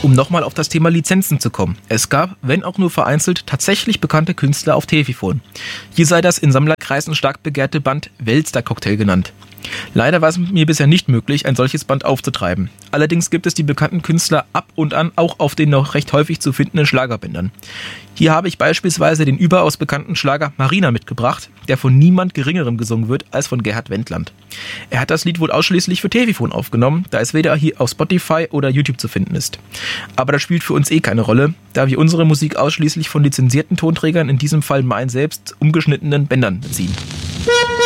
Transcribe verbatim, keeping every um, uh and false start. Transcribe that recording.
Um nochmal auf das Thema Lizenzen zu kommen. Es gab, wenn auch nur vereinzelt, tatsächlich bekannte Künstler auf Telefon. Hier sei das in Sammlerkreisen stark begehrte Band Welster-Cocktail genannt. Leider war es mir bisher nicht möglich, ein solches Band aufzutreiben. Allerdings gibt es die bekannten Künstler ab und an auch auf den noch recht häufig zu findenden Schlagerbändern. Hier habe ich beispielsweise den überaus bekannten Schlager Marina mitgebracht, der von niemand Geringerem gesungen wird als von Gerhard Wendland. Er hat das Lied wohl ausschließlich für Telefon aufgenommen, da es weder hier auf Spotify oder YouTube zu finden ist. Aber das spielt für uns eh keine Rolle, da wir unsere Musik ausschließlich von lizenzierten Tonträgern, in diesem Fall mein selbst, umgeschnittenen Bändern beziehen.